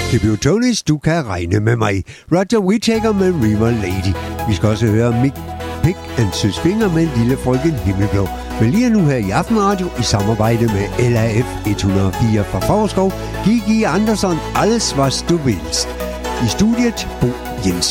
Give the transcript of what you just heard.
Det blev Tonys, du kan regne med mig. Roger Whittaker med River Lady. Vi skal også høre Mick Pick and Søs Finger med en lille frøken Himmelblå. Men lige nu her i Aftenradio i samarbejde med LAF 104 fra Forskov, Gigi Andersson, alles was du willst. I studiet Bo Jensen.